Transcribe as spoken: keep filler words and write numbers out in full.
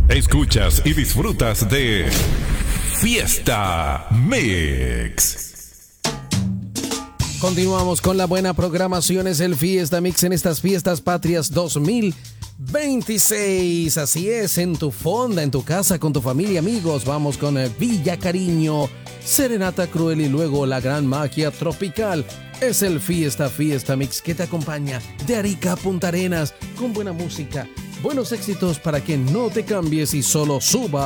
Escuchas y disfrutas de Fiesta Mix. Continuamos con la buena programación, es el Fiesta Mix en estas fiestas patrias dos mil veintiséis. Así es, en tu fonda, en tu casa, con tu familia, amigos. Vamos con Villa Cariño, Serenata Cruel y luego la gran magia tropical. Es el Fiesta Fiesta Mix que te acompaña de Arica a Punta Arenas con buena música, buenos éxitos para que no te cambies y solo suba